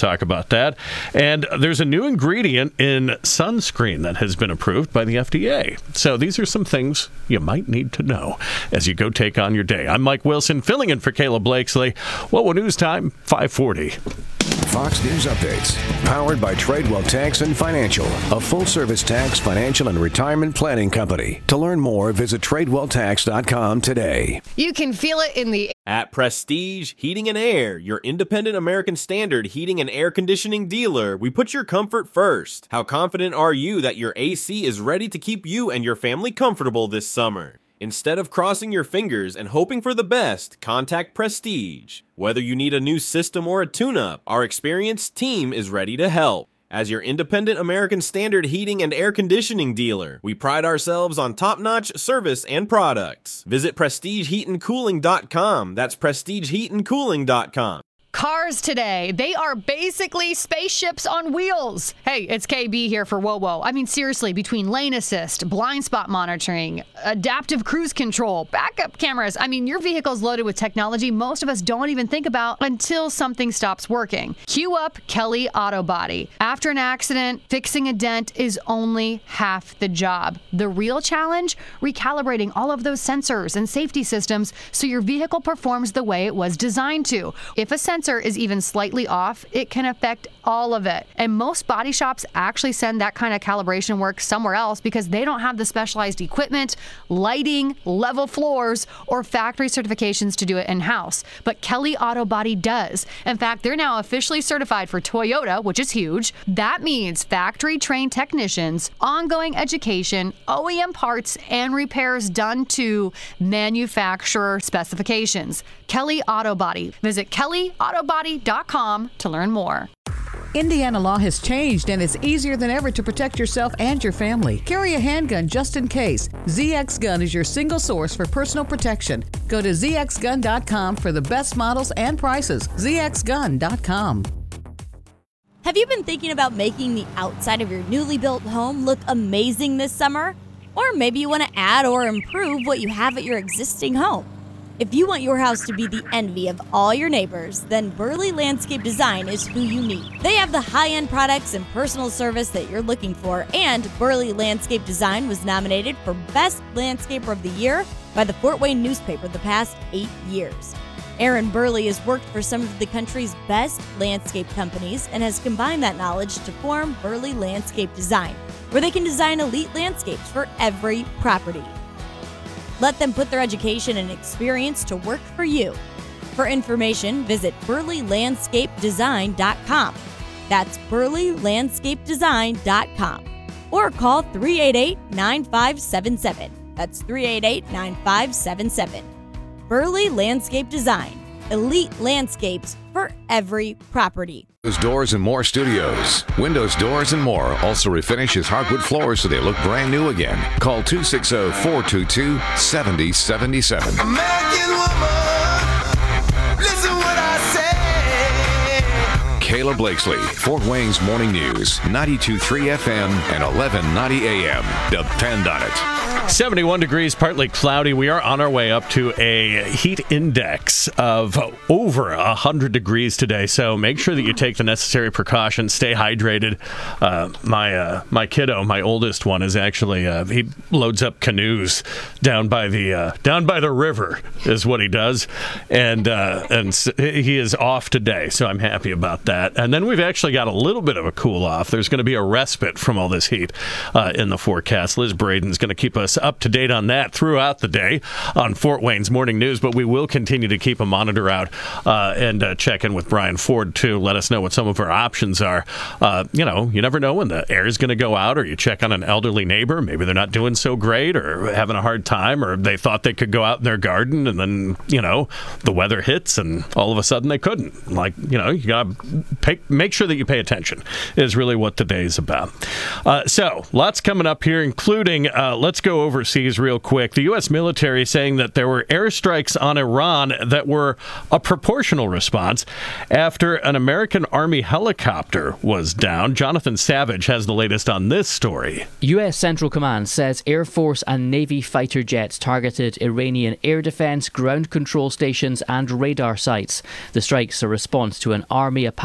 talk about that. And there's a new ingredient in sunscreen that has been approved by the FDA. So these are some things you might need to know as you go take on your day. I'm Mike Wilson, filling in for Kayla Blakesley. What news time? 5:40. Fox News Updates, powered by Tradewell Tax and Financial, a full-service tax, financial, and retirement planning company. To learn more, visit TradewellTax.com today. You can feel it in the At Prestige Heating and Air, your independent American Standard heating and air conditioning dealer, we put your comfort first. How confident are you that your AC is ready to keep you and your family comfortable this summer? Instead of crossing your fingers and hoping for the best, contact Prestige. Whether you need a new system or a tune-up, our experienced team is ready to help. As your independent American Standard heating and air conditioning dealer, we pride ourselves on top-notch service and products. Visit PrestigeHeatandCooling.com. That's PrestigeHeatandCooling.com. cars today. They are basically spaceships on wheels. Hey, it's KB here for WOWO. I mean, seriously, between lane assist, blind spot monitoring, adaptive cruise control, backup cameras. I mean, your vehicle's loaded with technology most of us don't even think about until something stops working. Cue up Kelly Auto Body. After an accident, fixing a dent is only half the job. The real challenge? Recalibrating all of those sensors and safety systems so your vehicle performs the way it was designed to. If a sensor is even slightly off, it can affect all of it. And most body shops actually send that kind of calibration work somewhere else because they don't have the specialized equipment, lighting, level floors, or factory certifications to do it in-house. But Kelly Auto Body does. In fact, they're now officially certified for Toyota, which is huge. That means factory-trained technicians, ongoing education, OEM parts, and repairs done to manufacturer specifications. Kelly Auto Body. Visit kellyautobody.com to learn more. Indiana law has changed, and it's easier than ever to protect yourself and your family. Carry a handgun just in case. ZX Gun is your single source for personal protection. Go to zxgun.com for the best models and prices. zxgun.com. Have you been thinking about making the outside of your newly built home look amazing this summer? Or maybe you want to add or improve what you have at your existing home. If you want your house to be the envy of all your neighbors, then Burley Landscape Design is who you need. They have the high-end products and personal service that you're looking for, and Burley Landscape Design was nominated for Best Landscaper of the Year by the Fort Wayne newspaper the past 8 years. Aaron Burley has worked for some of the country's best landscape companies and has combined that knowledge to form Burley Landscape Design, where they can design elite landscapes for every property. Let them put their education and experience to work for you. For information, visit burleylandscapedesign.com. That's burleylandscapedesign.com. Or call 388-9577. That's 388-9577. Burley Landscape Design. Elite landscapes for every property. Doors and More Studios. Windows, doors, and more also refinishes hardwood floors so they look brand new again. Call 260-422-7077. American woman, listen what I say. Kayla Blakesley, Fort Wayne's Morning News, 92.3 FM and 1190 AM. Depend on it. 71 degrees, partly cloudy. We are on our way up to a heat index of over 100 degrees today, so make sure that you take the necessary precautions. Stay hydrated. My kiddo, my oldest one, is actually he loads up canoes down by the river, is what he does, and he is off today, so I'm happy about that. And then we've actually got a little bit of a cool off. There's going to be a respite from all this heat in the forecast. Liz Braden's going to keep us up to date on that throughout the day on Fort Wayne's Morning News, but we will continue to keep a monitor out and check in with Brian Ford to let us know what some of our options are. You never know when the air is going to go out, or you check on an elderly neighbor. Maybe they're not doing so great or having a hard time, or they thought they could go out in their garden and then, the weather hits and all of a sudden they couldn't. You got to make sure that you pay attention is really what today is about. So lots coming up here, including let's go overseas real quick. The U.S. military saying that there were airstrikes on Iran that were a proportional response after an American Army helicopter was down. Jonathan Savage has the latest on this story. U.S. Central Command says Air Force and Navy fighter jets targeted Iranian air defense, ground control stations and radar sites. The strikes are a response to an Army Apache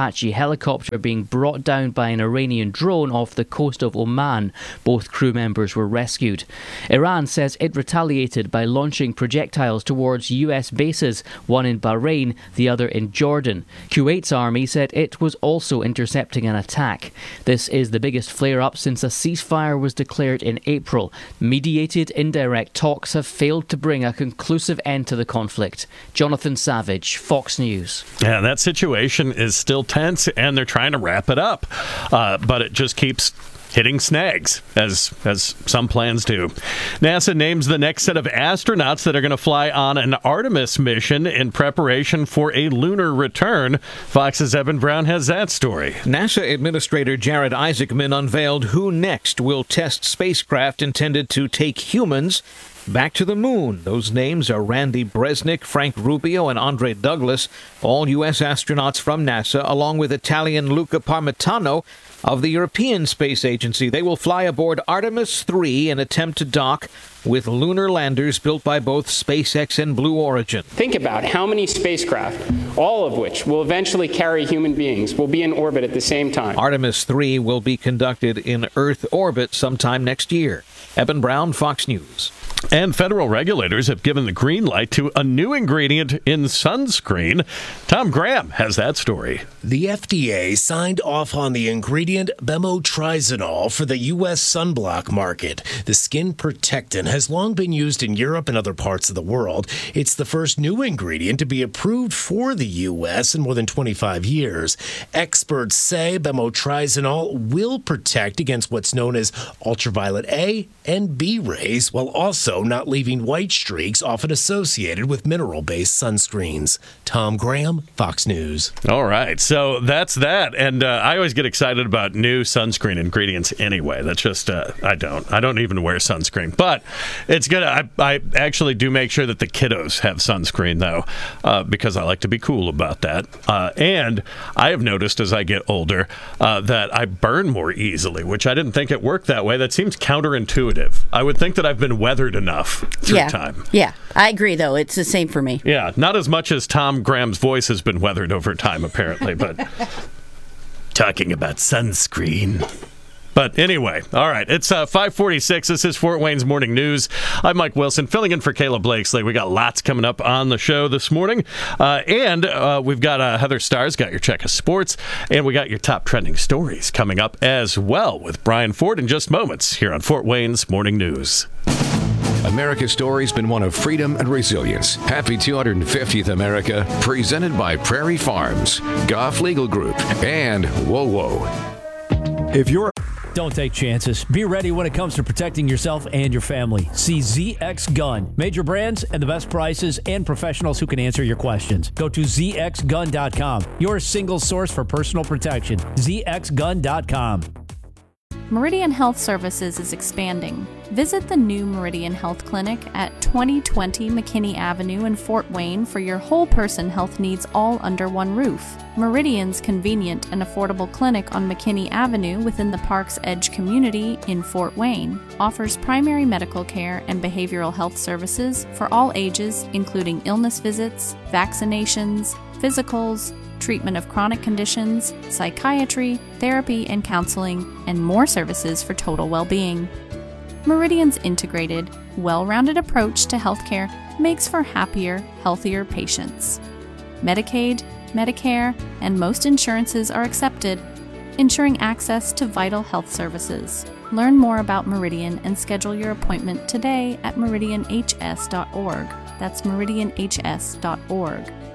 Apache helicopter being brought down by an Iranian drone off the coast of Oman. Both crew members were rescued. Iran says it retaliated by launching projectiles towards US bases, one in Bahrain, the other in Jordan. Kuwait's army said it was also intercepting an attack. This is the biggest flare-up since a ceasefire was declared in April. Mediated indirect talks have failed to bring a conclusive end to the conflict. Jonathan Savage, Fox News. Yeah, that situation is still tense, and they're trying to wrap it up. But it just keeps hitting snags, as some plans do. NASA names the next set of astronauts that are going to fly on an Artemis mission in preparation for a lunar return. Fox's Evan Brown has that story. NASA Administrator Jared Isaacman unveiled who next will test spacecraft intended to take humans back to the moon. Those names are Randy Bresnik, Frank Rubio, and Andre Douglas, all U.S. astronauts from NASA, along with Italian Luca Parmitano of the European Space Agency. They will fly aboard Artemis 3 and attempt to dock with lunar landers built by both SpaceX and Blue Origin. Think about how many spacecraft, all of which will eventually carry human beings, will be in orbit at the same time. Artemis 3 will be conducted in Earth orbit sometime next year. Evan Brown, Fox News. And federal regulators have given the green light to a new ingredient in sunscreen. Tom Graham has that story. The FDA signed off on the ingredient bemotrizanol for the U.S. sunblock market. The skin protectant has long been used in Europe and other parts of the world. It's the first new ingredient to be approved for the U.S. in more than 25 years. Experts say bemotrizanol will protect against what's known as ultraviolet A and B rays, while also not leaving white streaks often associated with mineral-based sunscreens. Tom Graham, Fox News. All right, so that's that. And I always get excited about new sunscreen ingredients anyway. That's just, I don't even wear sunscreen. But it's good. I actually do make sure that the kiddos have sunscreen, though, because I like to be cool about that. And I have noticed as I get older that I burn more easily, which I didn't think it worked that way. That seems counterintuitive. I would think that I've been weathered enough through time. Yeah, I agree, though. It's the same for me. Yeah, not as much as Tom Graham's voice has been weathered over time, apparently, but talking about sunscreen. But anyway, all right, it's 5:46. This is Fort Wayne's Morning News. I'm Mike Wilson, filling in for Caleb Blakesley. We got lots coming up on the show this morning. And we've got Heather Starr's got your check of sports, and we got your top trending stories coming up as well with Brian Ford in just moments here on Fort Wayne's Morning News. America's story's been one of freedom and resilience. Happy 250th America, presented by Prairie Farms, Goff Legal Group, and Whoa. Don't take chances. Be ready when it comes to protecting yourself and your family. See ZX Gun. Major brands and the best prices and professionals who can answer your questions. Go to zxgun.com. Your single source for personal protection. zxgun.com. Meridian Health Services is expanding. Visit the new Meridian Health Clinic at 2020 McKinney Avenue in Fort Wayne for your whole person health needs all under one roof. Meridian's convenient and affordable clinic on McKinney Avenue within the Park's Edge community in Fort Wayne offers primary medical care and behavioral health services for all ages, including illness visits, vaccinations, physicals, treatment of chronic conditions, psychiatry, therapy and counseling, and more services for total well-being. Meridian's integrated, well-rounded approach to healthcare makes for happier, healthier patients. Medicaid, Medicare, and most insurances are accepted, ensuring access to vital health services. Learn more about Meridian and schedule your appointment today at meridianhs.org. That's meridianhs.org.